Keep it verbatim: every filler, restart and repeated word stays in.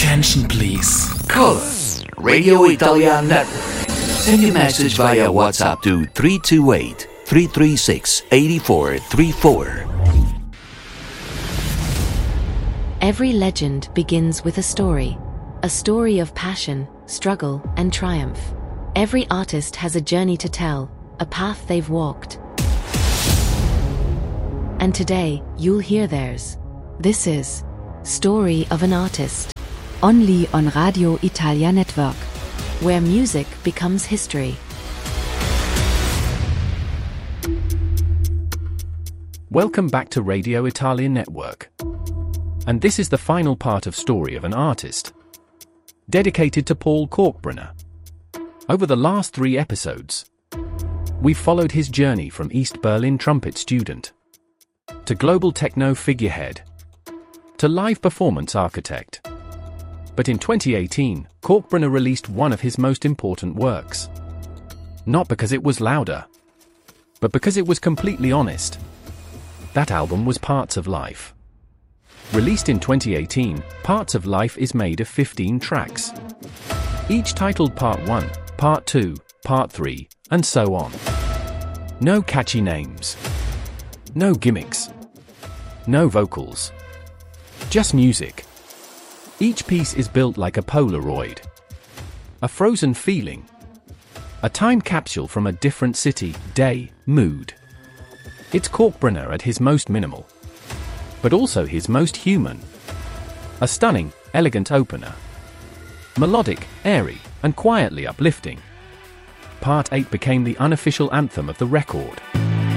Attention please. Call us, Radio Italian Network. Send your message via WhatsApp to three two eight, three three six, eight four three four. Every legend begins with a story. A story of passion, struggle, and triumph. Every artist has a journey to tell, a path they've walked. And today, you'll hear theirs. This is Story of an Artist. Only on Radio Italia Network, where music becomes history. Welcome back to Radio Italia Network. And this is the final part of Story of an Artist, dedicated to Paul Kalkbrenner. Over the last three episodes, we've followed his journey from East Berlin trumpet student to global techno figurehead to live performance architect. But in twenty eighteen, Kalkbrenner released one of his most important works. Not because it was louder, but because it was completely honest. That album was Parts of Life. Released in twenty eighteen, Parts of Life is made of fifteen tracks, each titled Part one, Part two, Part three, and so on. No catchy names. No gimmicks. No vocals. Just music. Each piece is built like a Polaroid. A frozen feeling. A time capsule from a different city, day, mood. It's Kalkbrenner at his most minimal, but also his most human. A stunning, elegant opener. Melodic, airy, and quietly uplifting. Part eight became the unofficial anthem of the record.